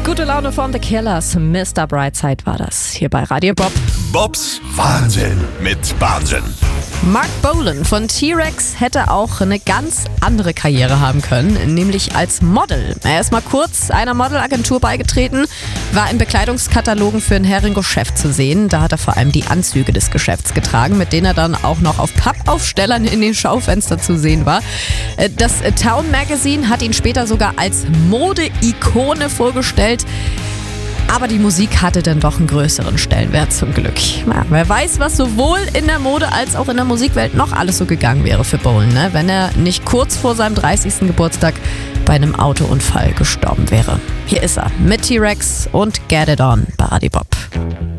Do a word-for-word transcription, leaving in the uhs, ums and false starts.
Gute Laune von The Killers, Mister Brightside war das hier bei Radio Bob. Bobs Wahnsinn mit Wahnsinn. Mark Bolan von T-Rex hätte auch eine ganz andere Karriere haben können, nämlich als Model. Er ist mal kurz einer Modelagentur beigetreten, war in Bekleidungskatalogen für ein Heringo-Chef zu sehen. Da hat er vor allem die Anzüge des Geschäfts getragen, mit denen er dann auch noch auf Pappaufstellern in den Schaufenstern zu sehen war. Das Town Magazine hat ihn später sogar als Mode-Ikone vorgestellt. Aber die Musik hatte dann doch einen größeren Stellenwert zum Glück. Ja, wer weiß, was sowohl in der Mode als auch in der Musikwelt noch alles so gegangen wäre für Bolan, ne? Wenn er nicht kurz vor seinem dreißigsten Geburtstag bei einem Autounfall gestorben wäre. Hier ist er mit T-Rex und Get It On bei Radio Bob.